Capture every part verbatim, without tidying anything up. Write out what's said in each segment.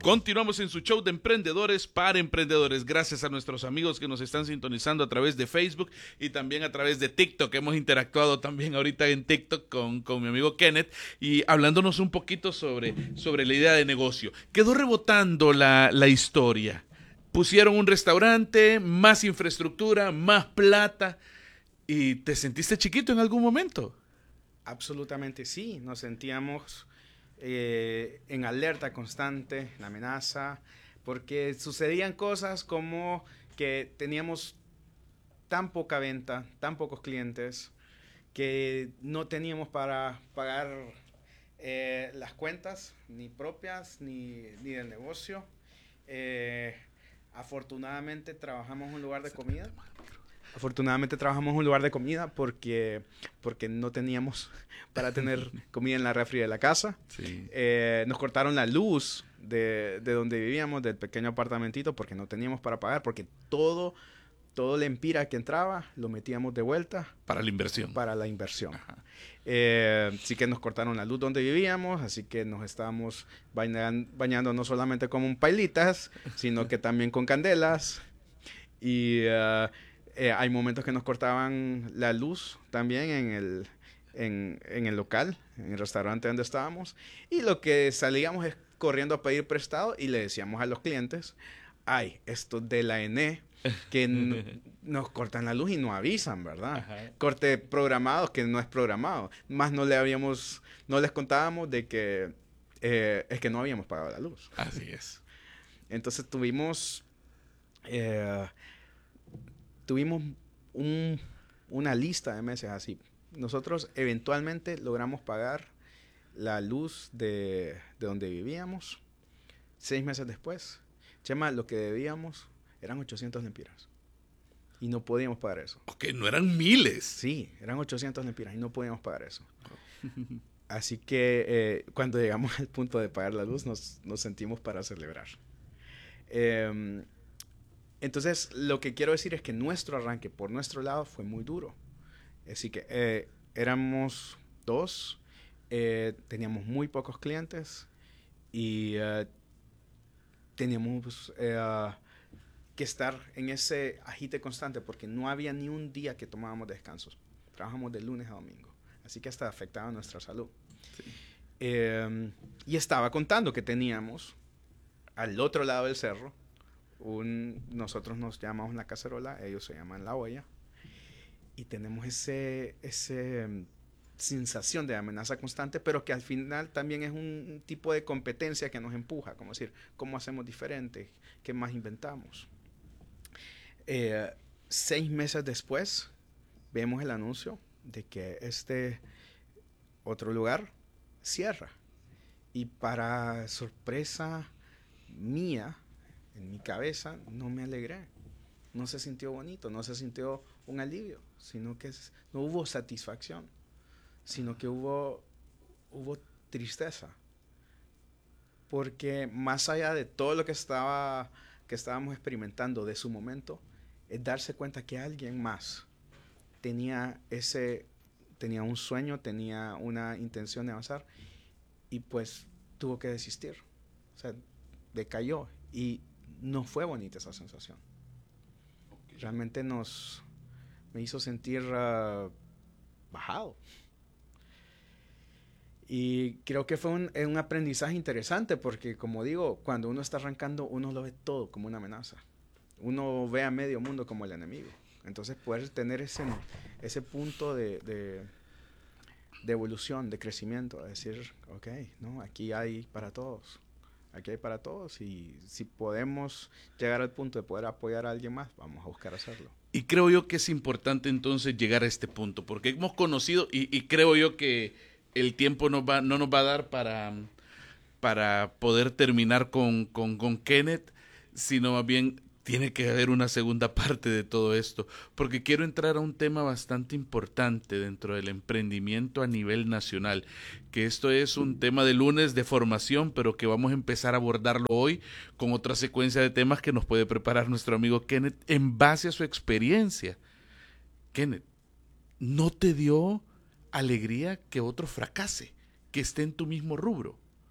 Continuamos en su show de emprendedores para emprendedores. Gracias a nuestros amigos que nos están sintonizando a través de Facebook y también a través de TikTok. Hemos interactuado también ahorita en TikTok con, con mi amigo Kenneth y hablándonos un poquito sobre, sobre la idea de negocio. Quedó rebotando la, la historia. Pusieron un restaurante, más infraestructura, más plata y ¿te sentiste chiquito en algún momento? Absolutamente sí, nos sentíamos eh, en alerta constante, en amenaza, porque sucedían cosas como que teníamos tan poca venta, tan pocos clientes, que no teníamos para pagar eh, las cuentas, ni propias, ni, ni del negocio. Eh, afortunadamente trabajamos en un lugar de comida. Afortunadamente trabajamos en un lugar de comida porque, porque no teníamos para tener comida en la refri de la casa. Sí. Eh, nos cortaron la luz de, de donde vivíamos, del pequeño apartamentito, porque no teníamos para pagar, porque todo, todo el empira que entraba lo metíamos de vuelta. Para la inversión. Para la inversión. Eh, sí que nos cortaron la luz donde vivíamos, así que nos estábamos bañan, bañando no solamente con pailitas, sino que también con candelas. Y... Uh, Eh, hay momentos que nos cortaban la luz también en el, en, en el local, en el restaurante donde estábamos. Y lo que salíamos es corriendo a pedir prestado y le decíamos a los clientes, ay, esto de la E N E, que n- nos cortan la luz y no avisan, ¿verdad? Ajá. Corte programado que no es programado. Más no le habíamos, no les contábamos de que eh, es que no habíamos pagado la luz. Así es. Entonces tuvimos... Eh, Tuvimos un, una lista de meses así. Nosotros eventualmente logramos pagar la luz de, de donde vivíamos. Seis meses después, Chema, lo que debíamos eran ochocientos lempiras. Y no podíamos pagar eso. Ok, no eran miles. Sí, eran ochocientos lempiras y no podíamos pagar eso. Así que eh, cuando llegamos al punto de pagar la luz, nos, nos sentimos para celebrar. Eh, Entonces, lo que quiero decir es que nuestro arranque por nuestro lado fue muy duro. Así que eh, éramos dos, eh, teníamos muy pocos clientes y eh, teníamos eh, que estar en ese agite constante porque no había ni un día que tomábamos descansos. Trabajamos de lunes a domingo, así que hasta afectaba nuestra salud. Sí. Eh, y estaba contando que teníamos al otro lado del cerro, Un, nosotros nos llamamos la cacerola, ellos se llaman la olla, y tenemos ese, ese um, sensación de amenaza constante, pero que al final también es un, un tipo de competencia que nos empuja, como decir, ¿cómo hacemos diferente? ¿Qué más inventamos? Eh, seis meses después, vemos el anuncio de que este otro lugar cierra, y para sorpresa mía, en mi cabeza no me alegré, no se sintió bonito, no se sintió un alivio, sino que es, no hubo satisfacción, sino que hubo, hubo tristeza, porque más allá de todo lo que, estaba, que estábamos experimentando de su momento, es darse cuenta que alguien más tenía, ese, tenía un sueño, tenía una intención de avanzar y pues tuvo que desistir, o sea, decayó y no fue bonita esa sensación. Okay. Realmente nos me hizo sentir uh, bajado. Y creo que fue un, un aprendizaje interesante porque, como digo, cuando uno está arrancando, uno lo ve todo como una amenaza. Uno ve a medio mundo como el enemigo. Entonces, poder tener ese, ese punto de, de, de evolución, de crecimiento, de decir, ok, no, aquí hay para todos. Aquí hay para todos y si podemos llegar al punto de poder apoyar a alguien más, vamos a buscar hacerlo. Y creo yo que es importante entonces llegar a este punto, porque hemos conocido y, y creo yo que el tiempo nos va, no nos va a dar para, para poder terminar con, con, con Kenneth, sino más bien tiene que haber una segunda parte de todo esto, porque quiero entrar a un tema bastante importante dentro del emprendimiento a nivel nacional, que esto es un tema de lunes de formación, pero que vamos a empezar a abordarlo hoy con otra secuencia de temas que nos puede preparar nuestro amigo Kenneth en base a su experiencia. Kenneth, ¿no te dio alegría que otro fracase, que esté en tu mismo rubro?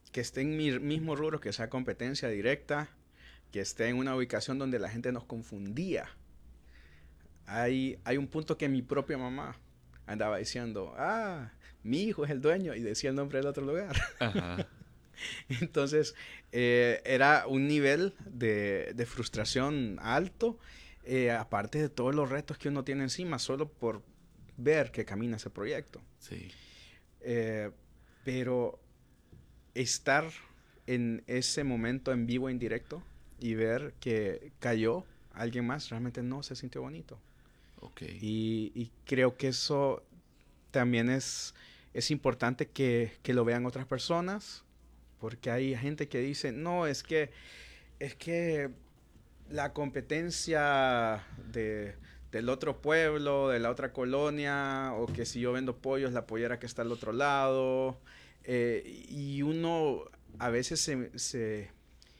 que esté en mi mismo rubro, que sea competencia directa, que esté en una ubicación donde la gente nos confundía. Hay, hay un punto que mi propia mamá andaba diciendo, ah, mi hijo es el dueño, y decía el nombre del otro lugar. Ajá. Entonces, eh, era un nivel de, de frustración alto, eh, aparte de todos los retos que uno tiene encima, solo por ver que camina ese proyecto. Sí. Eh, pero estar en ese momento en vivo, en directo, y ver que cayó alguien más, realmente no se sintió bonito. Okay. Y, y creo que eso también es, es importante que, que lo vean otras personas, porque hay gente que dice, no, es que, es que la competencia de, del otro pueblo, de la otra colonia, o que si yo vendo pollos, la pollera que está al otro lado, eh, y uno a veces se, se,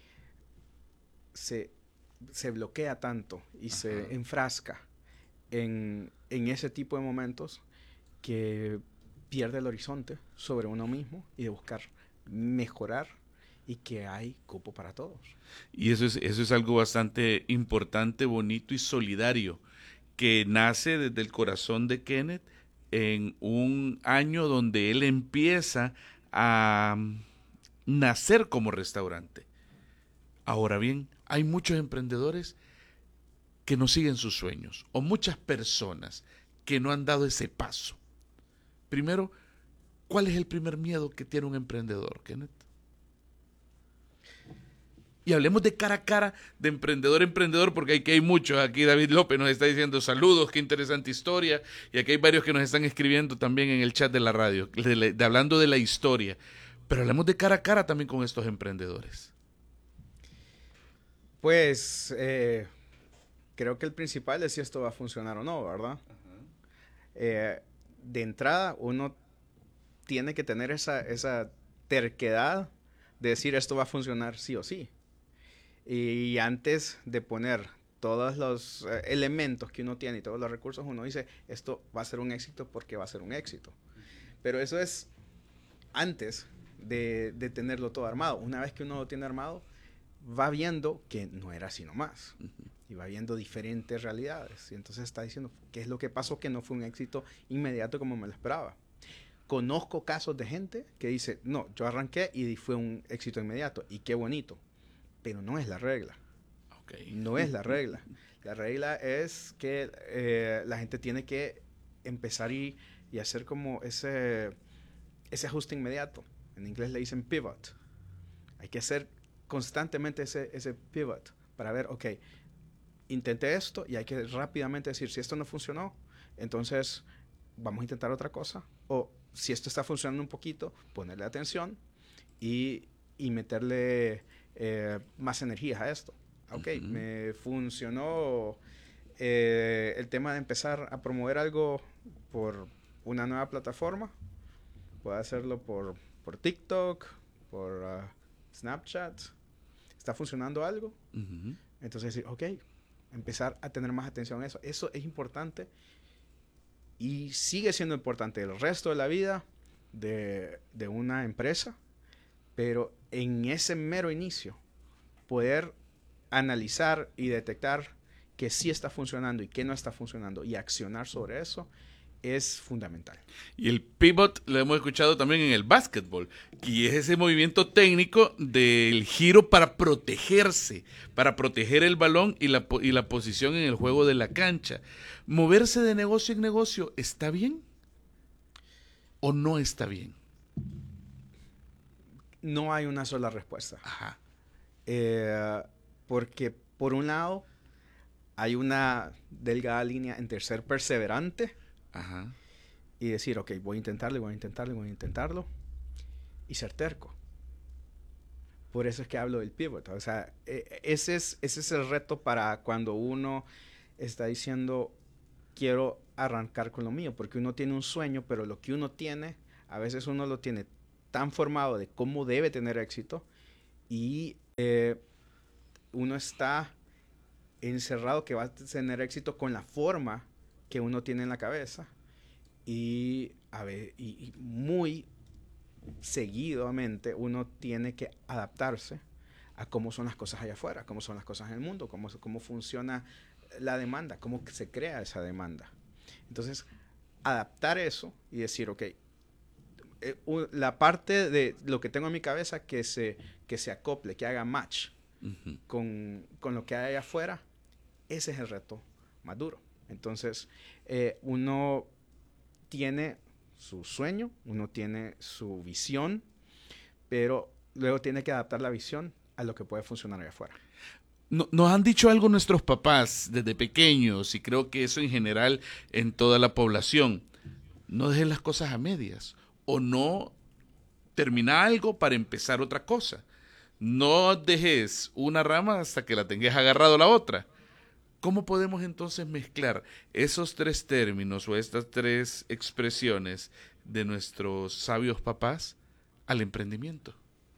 se, se bloquea tanto y Ajá. se enfrasca en, en ese tipo de momentos que pierde el horizonte sobre uno mismo y de buscar mejorar y que hay cupo para todos. Y eso es, eso es algo bastante importante, bonito y solidario, que nace desde el corazón de Kenneth en un año donde él empieza a nacer como restaurante. Ahora bien, hay muchos emprendedores que no siguen sus sueños, o muchas personas que no han dado ese paso. Primero, ¿cuál es el primer miedo que tiene un emprendedor, Kenneth? Y hablemos de cara a cara, de emprendedor a emprendedor, porque aquí hay muchos. Aquí David López nos está diciendo saludos, qué interesante historia. Y aquí hay varios que nos están escribiendo también en el chat de la radio, de, de, de, hablando de la historia. Pero hablemos de cara a cara también con estos emprendedores. Pues eh, creo que el principal es si esto va a funcionar o no, ¿verdad? Uh-huh. Eh, de entrada, uno tiene que tener esa, esa terquedad de decir esto va a funcionar sí o sí. Y antes de poner todos los eh, elementos que uno tiene y todos los recursos, uno dice, esto va a ser un éxito porque va a ser un éxito. Pero eso es antes de, de tenerlo todo armado. Una vez que uno lo tiene armado, va viendo que no era así nomás. Uh-huh. Y va viendo diferentes realidades. Y entonces está diciendo, ¿qué es lo que pasó? Que no fue un éxito inmediato como me lo esperaba. Conozco casos de gente que dice, no, yo arranqué y fue un éxito inmediato. Y qué bonito. Pero no es la regla. Okay. No es la regla. La regla es que eh, la gente tiene que empezar y, y hacer como ese, ese ajuste inmediato. En inglés le dicen pivot. Hay que hacer constantemente ese, ese pivot para ver, ok, intenté esto y hay que rápidamente decir, si esto no funcionó, entonces vamos a intentar otra cosa. O si esto está funcionando un poquito, ponerle atención y, y meterle eh, más energías a esto. Ok, uh-huh. me funcionó eh, el tema de empezar a promover algo por una nueva plataforma. Puedo hacerlo por, por TikTok, por uh, Snapchat. ¿Está funcionando algo? Uh-huh. Entonces decir, ok, empezar a tener más atención a eso. Eso es importante y sigue siendo importante el resto de la vida de, de una empresa, pero en ese mero inicio, poder analizar y detectar que sí está funcionando y que no está funcionando y accionar sobre eso es fundamental. Y el pivot lo hemos escuchado también en el básquetbol, que es ese movimiento técnico del giro para protegerse, para proteger el balón y la, y la posición en el juego de la cancha. ¿Moverse de negocio en negocio está bien o no está bien? No hay una sola respuesta. Ajá. Eh, porque por un lado hay una delgada línea entre ser perseverante Ajá. y decir, ok, voy a intentarlo, voy a intentarlo, voy a intentarlo, y ser terco. Por eso es que hablo del pivot. O sea, ese es, ese es el reto para cuando uno está diciendo, quiero arrancar con lo mío, porque uno tiene un sueño, pero lo que uno tiene, a veces uno lo tiene tan formado de cómo debe tener éxito, y eh, uno está encerrado que va a tener éxito con la forma que uno tiene en la cabeza, y, a ver, y, y muy seguidamente uno tiene que adaptarse a cómo son las cosas allá afuera, cómo son las cosas en el mundo, cómo, cómo funciona la demanda, cómo se crea esa demanda. Entonces, adaptar eso y decir, ok, eh, la parte de lo que tengo en mi cabeza que se, que se acople, que haga match uh-huh. con, con lo que hay allá afuera, ese es el reto más duro. Entonces, eh, uno tiene su sueño, uno tiene su visión, pero luego tiene que adaptar la visión a lo que puede funcionar allá afuera. No, nos han dicho algo nuestros papás desde pequeños, y creo que eso en general en toda la población: no dejes las cosas a medias, o no termina algo para empezar otra cosa. No dejes una rama hasta que la tengas agarrado la otra. ¿Cómo podemos entonces mezclar esos tres términos o estas tres expresiones de nuestros sabios papás al emprendimiento?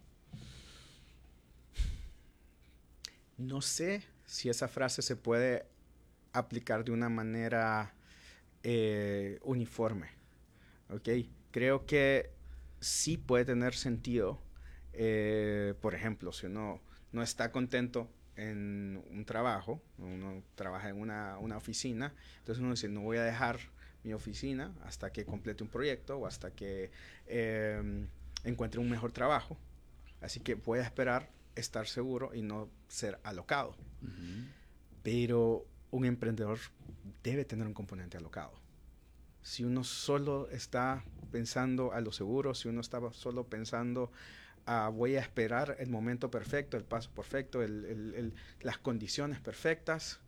No sé si esa frase se puede aplicar de una manera eh, uniforme, ¿ok? Creo que sí puede tener sentido, eh, por ejemplo, si uno no está contento en un trabajo, uno trabaja en una, una oficina, entonces uno dice, no voy a dejar mi oficina hasta que complete un proyecto o hasta que eh, encuentre un mejor trabajo, así que voy a esperar estar seguro y no ser alocado. Uh-huh. Pero un emprendedor debe tener un componente alocado. Si uno solo está pensando a lo seguro, si uno está solo pensando a uh, voy a esperar el momento perfecto, el paso perfecto, el, el, el, las condiciones perfectas,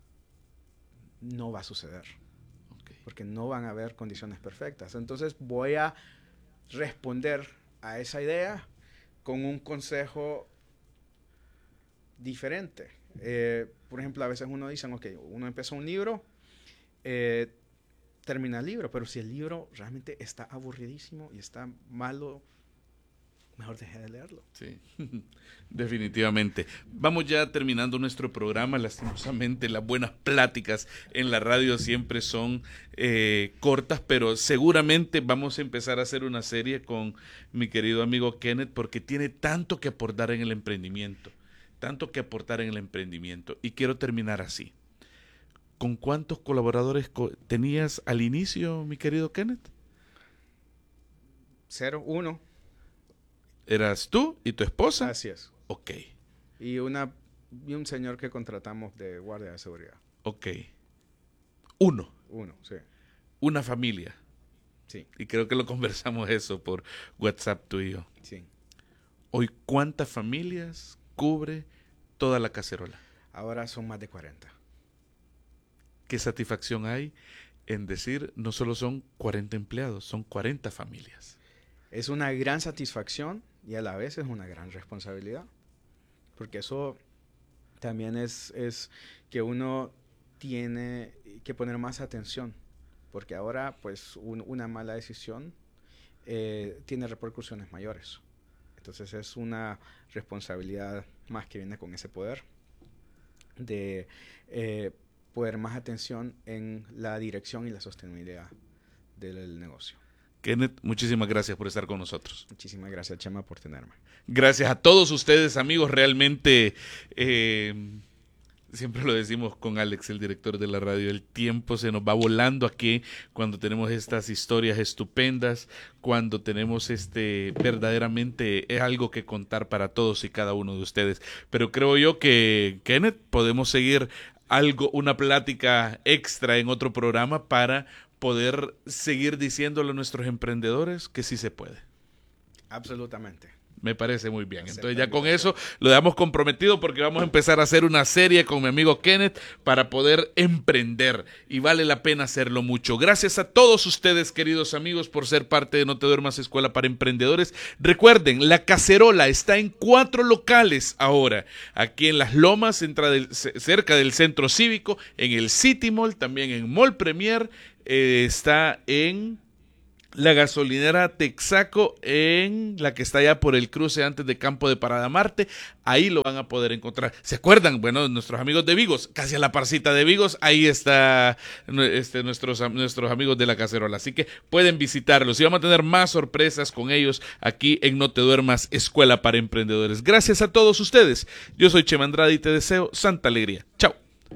no va a suceder. Okay. Porque no van a haber condiciones perfectas. Entonces voy a responder a esa idea con un consejo diferente. Eh, por ejemplo, a veces uno dice, ok, uno empezó un libro, eh, termina el libro, pero si el libro realmente está aburridísimo y está malo, mejor deje de leerlo. Sí, definitivamente. Vamos ya terminando nuestro programa. Lastimosamente, las buenas pláticas en la radio siempre son eh, cortas, pero seguramente vamos a empezar a hacer una serie con mi querido amigo Kenneth, porque tiene tanto que aportar en el emprendimiento. Tanto que aportar en el emprendimiento. Y quiero terminar así. ¿Con cuántos colaboradores co- tenías al inicio, mi querido Kenneth? Cero, uno. ¿Eras tú y tu esposa? Así es. Ok. Y, una, y un señor que contratamos de guardia de seguridad. Ok. Uno. Uno, sí. Una familia. Sí. Y creo que lo conversamos eso por WhatsApp tú y yo. Sí. Hoy, ¿cuántas familias cubre toda la cacerola? Ahora son más de cuarenta. ¿Qué satisfacción hay en decir no solo son cuarenta empleados, son cuarenta familias? Es una gran satisfacción y a la vez es una gran responsabilidad. Porque eso también es, es que uno tiene que poner más atención. Porque ahora, pues, un, una mala decisión eh, tiene repercusiones mayores. Entonces es una responsabilidad más que viene con ese poder de eh, poner más atención en la dirección y la sostenibilidad del negocio. Kenneth, muchísimas gracias por estar con nosotros. Muchísimas gracias, Chema, por tenerme. Gracias a todos ustedes, amigos. Realmente, eh, siempre lo decimos con Alex, el director de la radio, el tiempo se nos va volando aquí cuando tenemos estas historias estupendas, cuando tenemos este verdaderamente es algo que contar para todos y cada uno de ustedes. Pero creo yo que, Kenneth, podemos seguir algo, una plática extra en otro programa para poder seguir diciéndole a nuestros emprendedores que sí se puede. Absolutamente. Me parece muy bien. Entonces ya con eso lo damos comprometido porque vamos a empezar a hacer una serie con mi amigo Kenneth para poder emprender y vale la pena hacerlo mucho. Gracias a todos ustedes, queridos amigos, por ser parte de No Te Duermas Escuela para Emprendedores. Recuerden, La Cacerola está en cuatro locales ahora. Aquí en Las Lomas, del, cerca del Centro Cívico, en el City Mall, también en Mall Premier, eh, está en la gasolinera Texaco, en la que está allá por el cruce antes de Campo de Parada Marte. Ahí lo van a poder encontrar. ¿Se acuerdan? Bueno, nuestros amigos de Vigos, casi a la parcita de Vigos, ahí está este, nuestros, nuestros amigos de la cacerola. Así que pueden visitarlos y vamos a tener más sorpresas con ellos aquí en No Te Duermas, Escuela para Emprendedores. Gracias a todos ustedes. Yo soy Chema Andrade y te deseo santa alegría. Chao.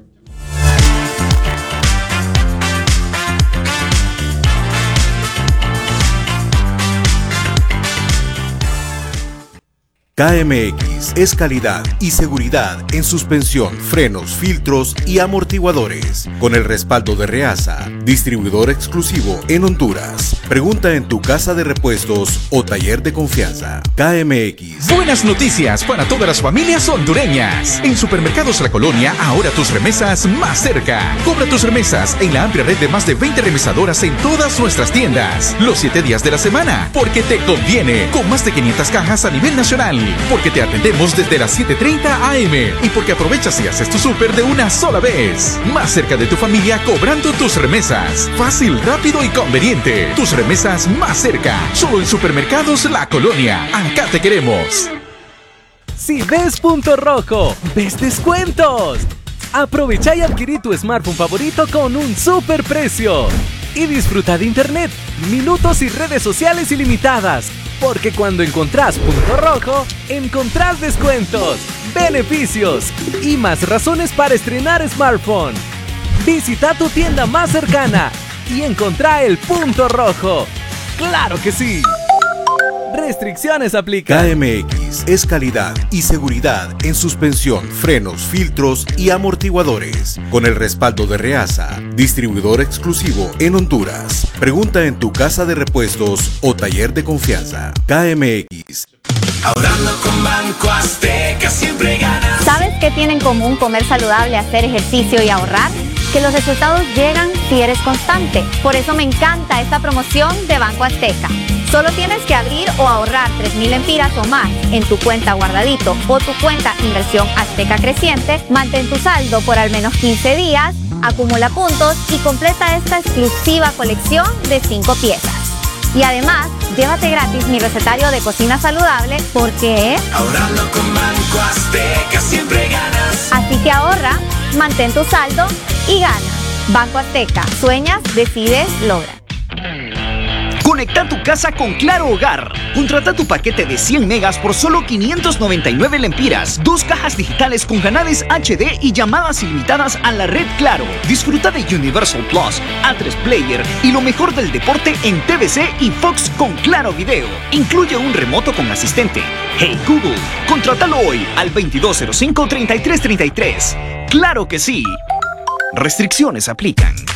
K M X es calidad y seguridad en suspensión, frenos, filtros y amortiguadores. Con el respaldo de Reasa, distribuidor exclusivo en Honduras. Pregunta en tu casa de repuestos o taller de confianza. K M X. Buenas noticias para todas las familias hondureñas. En Supermercados La Colonia, ahora tus remesas más cerca. Cobra tus remesas en la amplia red de más de veinte remesadoras en todas nuestras tiendas. Los siete días de la semana, porque te conviene. Con más de quinientas cajas a nivel nacional. Porque te atendemos desde las siete treinta a eme y porque aprovechas y haces tu súper de una sola vez. Más cerca de tu familia cobrando tus remesas. Fácil, rápido y conveniente. Tus remesas más cerca. Solo en Supermercados La Colonia. Acá te queremos. Si ves punto rojo, ves descuentos. Aprovecha y adquirí tu smartphone favorito con un super precio. Y disfruta de internet, minutos y redes sociales ilimitadas. Porque cuando encontrás punto rojo, encontrás descuentos, beneficios y más razones para estrenar smartphone. Visita tu tienda más cercana y encontrá el punto rojo. ¡Claro que sí! Restricciones aplican. K M X es calidad y seguridad en suspensión, frenos, filtros y amortiguadores. Con el respaldo de Reasa, distribuidor exclusivo en Honduras. Pregunta en tu casa de repuestos o taller de confianza. K M X. Ahorrando con Banco Azteca siempre ganas. ¿Sabes qué tienen en común comer saludable, hacer ejercicio y ahorrar? Que los resultados llegan si eres constante. Por eso me encanta esta promoción de Banco Azteca. Solo tienes que abrir o ahorrar tres mil lempiras o más en tu cuenta Guardadito o tu cuenta Inversión Azteca Creciente, mantén tu saldo por al menos quince días, acumula puntos y completa esta exclusiva colección de cinco piezas. Y además, llévate gratis mi recetario de cocina saludable porque... Ahorrando con Banco Azteca siempre ganas. Así que ahorra, mantén tu saldo y gana. Banco Azteca, sueñas, decides, logras. Conecta tu casa con Claro Hogar. Contrata tu paquete de cien megas por solo quinientos noventa y nueve lempiras, dos cajas digitales con canales hache de y llamadas ilimitadas a la red Claro. Disfruta de Universal Plus, A tres Player y lo mejor del deporte en T V C y Fox con Claro Video. Incluye un remoto con asistente. Hey Google, contrátalo hoy al veintidós cero cinco, treinta y tres treinta y tres. ¡Claro que sí! Restricciones aplican.